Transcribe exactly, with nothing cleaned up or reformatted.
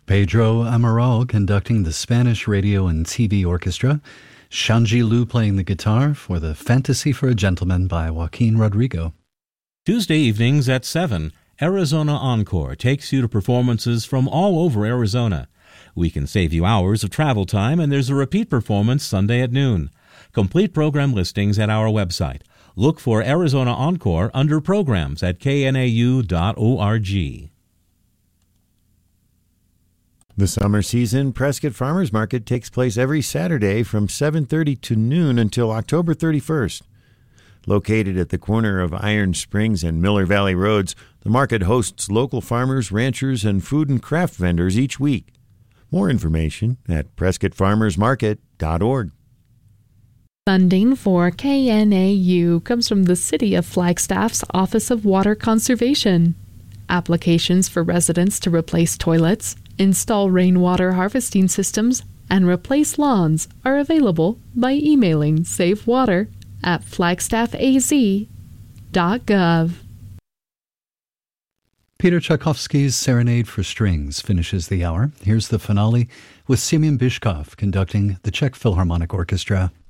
Pedro Amaral conducting the Spanish Radio and T V Orchestra. Shanji Lu playing the guitar for the Fantasy for a Gentleman by Joaquin Rodrigo. Tuesday evenings at seven, Arizona Encore takes you to performances from all over Arizona. We can save you hours of travel time, and there's a repeat performance Sunday at noon. Complete program listings at our website. Look for Arizona Encore under Programs at K N A U dot org. The summer season Prescott Farmers Market takes place every Saturday from seven thirty to noon until October thirty-first. Located at the corner of Iron Springs and Miller Valley Roads, the market hosts local farmers, ranchers, and food and craft vendors each week. More information at prescott farmers market dot org. Funding for K N A U comes from the City of Flagstaff's Office of Water Conservation. Applications for residents to replace toilets, install rainwater harvesting systems, and replace lawns are available by emailing savewater at flagstaff a z dot gov. Peter Tchaikovsky's Serenade for Strings finishes the hour. Here's the finale with Semyon Bychkov conducting the Czech Philharmonic Orchestra.